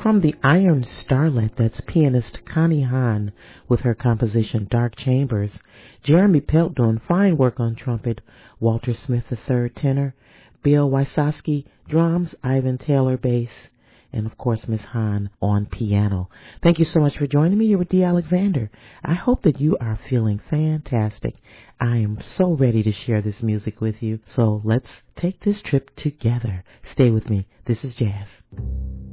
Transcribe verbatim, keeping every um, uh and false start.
from the Iron Starlet, that's pianist Connie Hahn with her composition Dark Chambers. Jeremy Pelt doing fine work on trumpet, Walter Smith the third tenor, Bill Wysocki drums, Ivan Taylor bass, and of course Miss Hahn on piano. Thank you so much for joining me. You're with Dee Alexander. I hope that you are feeling fantastic. I am so ready to share this music with you. So let's take this trip together. Stay with me. This is Jazz.